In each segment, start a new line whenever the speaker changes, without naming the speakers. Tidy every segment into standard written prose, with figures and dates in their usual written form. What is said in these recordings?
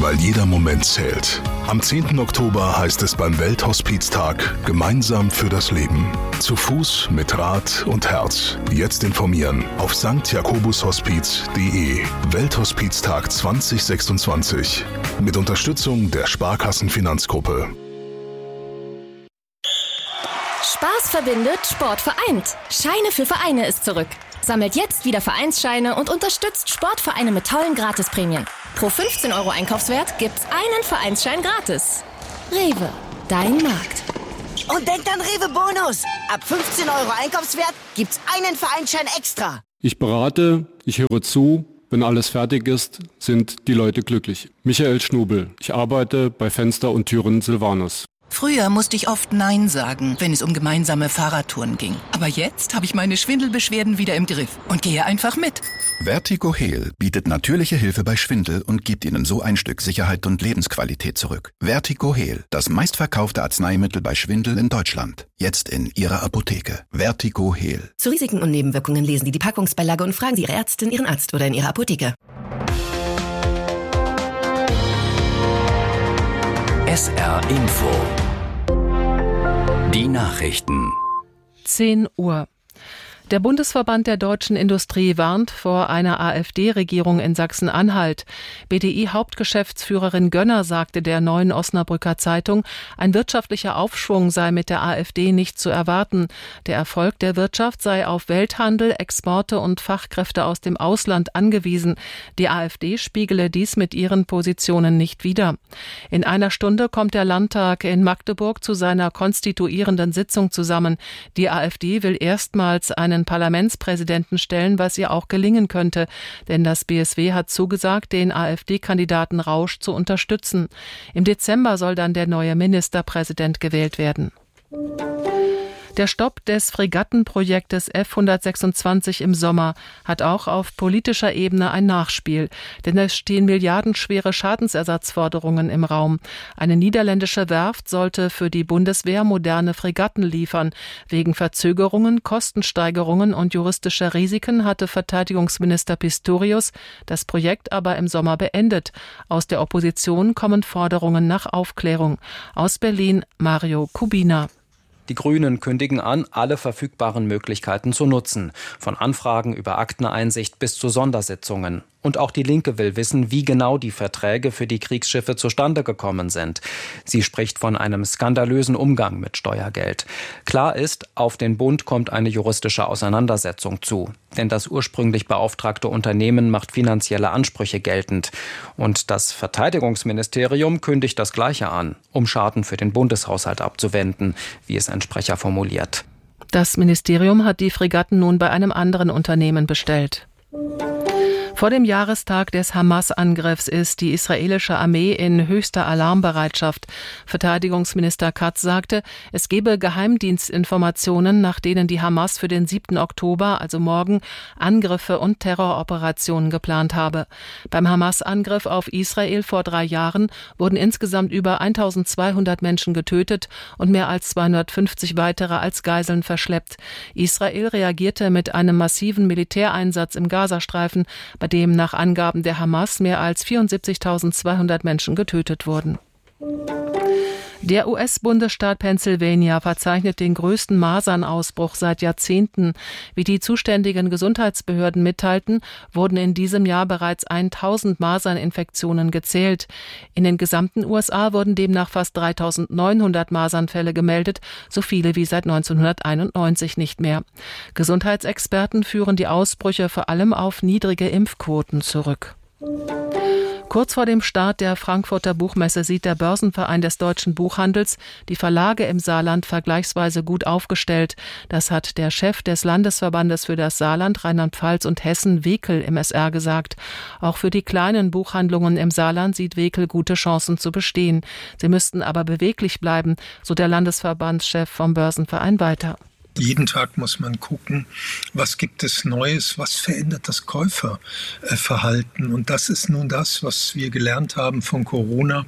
weil jeder Moment zählt. Am 10. Oktober heißt es beim Welthospiztag gemeinsam für das Leben. Zu Fuß, mit Rad und Herz. Jetzt informieren auf stjakobushospiz.de. Welthospiztag 2026. Mit Unterstützung der Sparkassenfinanzgruppe.
Spaß verbindet, Sport vereint. Scheine für Vereine ist zurück. Sammelt jetzt wieder Vereinsscheine und unterstützt Sportvereine mit tollen Gratisprämien. Pro 15 € Einkaufswert gibt's einen Vereinsschein gratis. Rewe, dein Markt.
Und denkt an Rewe Bonus. Ab 15 € Einkaufswert gibt's einen Vereinsschein extra.
Ich berate, ich höre zu. Wenn alles fertig ist, sind die Leute glücklich. Michael Schnubel. Ich arbeite bei Fenster und Türen Silvanus.
Früher musste ich oft Nein sagen, wenn es um gemeinsame Fahrradtouren ging. Aber jetzt habe ich meine Schwindelbeschwerden wieder im Griff und gehe einfach mit.
Vertigo Heal bietet natürliche Hilfe bei Schwindel und gibt Ihnen so ein Stück Sicherheit und Lebensqualität zurück. Vertigo Heal, das meistverkaufte Arzneimittel bei Schwindel in Deutschland. Jetzt in Ihrer Apotheke. Vertigo Heal.
Zu Risiken und Nebenwirkungen lesen Sie die Packungsbeilage und fragen Sie Ihre Ärztin, Ihren Arzt oder in Ihrer Apotheke.
SR Info. Die Nachrichten.
10 Uhr. Der Bundesverband der deutschen Industrie warnt vor einer AfD-Regierung in Sachsen-Anhalt. BDI-Hauptgeschäftsführerin Gönner sagte der Neuen Osnabrücker Zeitung, ein wirtschaftlicher Aufschwung sei mit der AfD nicht zu erwarten. Der Erfolg der Wirtschaft sei auf Welthandel, Exporte und Fachkräfte aus dem Ausland angewiesen. Die AfD spiegele dies mit ihren Positionen nicht wider. In einer Stunde kommt der Landtag in Magdeburg zu seiner konstituierenden Sitzung zusammen. Die AfD will erstmals einen Parlamentspräsidenten stellen, was ihr auch gelingen könnte. Denn das BSW hat zugesagt, den AfD-Kandidaten Rausch zu unterstützen. Im Dezember soll dann der neue Ministerpräsident gewählt werden. Der Stopp des Fregattenprojektes F-126 im Sommer hat auch auf politischer Ebene ein Nachspiel, denn es stehen milliardenschwere Schadensersatzforderungen im Raum. Eine niederländische Werft sollte für die Bundeswehr moderne Fregatten liefern. Wegen Verzögerungen, Kostensteigerungen und juristischer Risiken hatte Verteidigungsminister Pistorius das Projekt aber im Sommer beendet. Aus der Opposition kommen Forderungen nach Aufklärung. Aus Berlin Mario Kubina.
Die Grünen kündigen an, alle verfügbaren Möglichkeiten zu nutzen. Von Anfragen über Akteneinsicht bis zu Sondersitzungen. Und auch die Linke will wissen, wie genau die Verträge für die Kriegsschiffe zustande gekommen sind. Sie spricht von einem skandalösen Umgang mit Steuergeld. Klar ist, auf den Bund kommt eine juristische Auseinandersetzung zu. Denn das ursprünglich beauftragte Unternehmen macht finanzielle Ansprüche geltend. Und das Verteidigungsministerium kündigt das Gleiche an, um Schaden für den Bundeshaushalt abzuwenden, wie es ein Sprecher formuliert.
Das Ministerium hat die Fregatten nun bei einem anderen Unternehmen bestellt. Vor dem Jahrestag des Hamas-Angriffs ist die israelische Armee in höchster Alarmbereitschaft. Verteidigungsminister Katz sagte, es gebe Geheimdienstinformationen, nach denen die Hamas für den 7. Oktober, also morgen, Angriffe und Terroroperationen geplant habe. Beim Hamas-Angriff auf Israel vor 3 Jahren wurden insgesamt über 1200 Menschen getötet und mehr als 250 weitere als Geiseln verschleppt. Israel reagierte mit einem massiven Militäreinsatz im Gazastreifen, bei dem nach Angaben der Hamas mehr als 74.200 Menschen getötet wurden. Der US-Bundesstaat Pennsylvania verzeichnet den größten Masernausbruch seit Jahrzehnten. Wie die zuständigen Gesundheitsbehörden mitteilten, wurden in diesem Jahr bereits 1000 Maserninfektionen gezählt. In den gesamten USA wurden demnach fast 3.900 Masernfälle gemeldet, so viele wie seit 1991 nicht mehr. Gesundheitsexperten führen die Ausbrüche vor allem auf niedrige Impfquoten zurück. Kurz vor dem Start der Frankfurter Buchmesse sieht der Börsenverein des deutschen Buchhandels die Verlage im Saarland vergleichsweise gut aufgestellt. Das hat der Chef des Landesverbandes für das Saarland, Rheinland-Pfalz und Hessen, Wekel, im SR gesagt. Auch für die kleinen Buchhandlungen im Saarland sieht Wekel gute Chancen zu bestehen. Sie müssten aber beweglich bleiben, so der Landesverbandschef vom Börsenverein weiter.
Jeden Tag muss man gucken, was gibt es Neues, was verändert das Käuferverhalten. Und das ist nun das, was wir gelernt haben von Corona.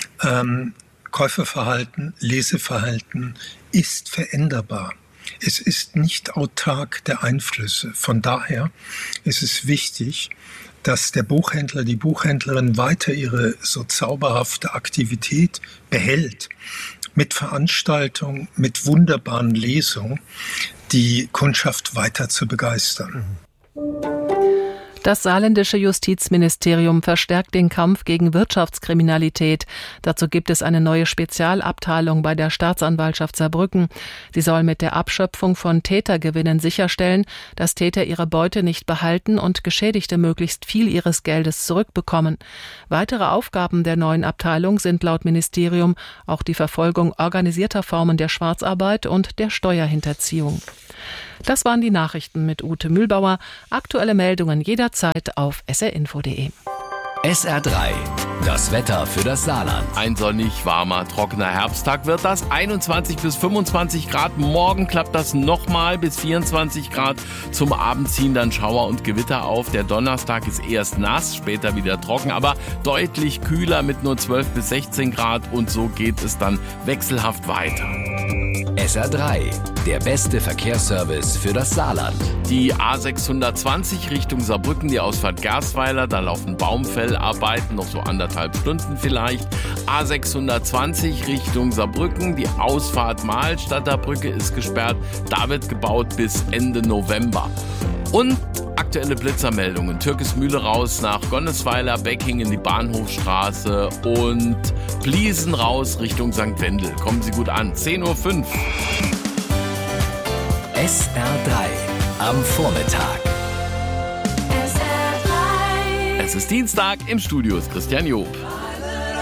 Käuferverhalten, Leseverhalten ist veränderbar. Es ist nicht autark der Einflüsse. Von daher ist es wichtig, dass der Buchhändler, die Buchhändlerin weiter ihre so zauberhafte Aktivität behält. Mit Veranstaltungen, mit wunderbaren Lesungen, die Kundschaft weiter zu begeistern.
Das saarländische Justizministerium verstärkt den Kampf gegen Wirtschaftskriminalität. Dazu gibt es eine neue Spezialabteilung bei der Staatsanwaltschaft Saarbrücken. Sie soll mit der Abschöpfung von Tätergewinnen sicherstellen, dass Täter ihre Beute nicht behalten und Geschädigte möglichst viel ihres Geldes zurückbekommen. Weitere Aufgaben der neuen Abteilung sind laut Ministerium auch die Verfolgung organisierter Formen der Schwarzarbeit und der Steuerhinterziehung. Das waren die Nachrichten mit Ute Mühlbauer. Aktuelle Meldungen jederzeit auf srinfo.de.
SR3, das Wetter für das Saarland.
Ein sonnig, warmer, trockener Herbsttag wird das. 21 bis 25 Grad. Morgen klappt das nochmal bis 24 Grad. Zum Abend ziehen dann Schauer und Gewitter auf. Der Donnerstag ist erst nass, später wieder trocken, aber deutlich kühler mit nur 12 bis 16 Grad. Und so geht es dann wechselhaft weiter.
SR3, der beste Verkehrsservice für das Saarland.
Die A620 Richtung Saarbrücken, die Ausfahrt Gersweiler, da laufen Baumfellarbeiten, noch so 1,5 Stunden vielleicht. A620 Richtung Saarbrücken, die Ausfahrt Mahlstadter Brücke ist gesperrt, da wird gebaut bis Ende November. Und aktuelle Blitzermeldungen. Türkismühle raus nach Gonnesweiler, Becking in die Bahnhofstraße und Pliesen raus Richtung St. Wendel. Kommen Sie gut an. 10:05 Uhr.
SR3 am Vormittag.
Es ist Dienstag, im Studio ist Christian Job.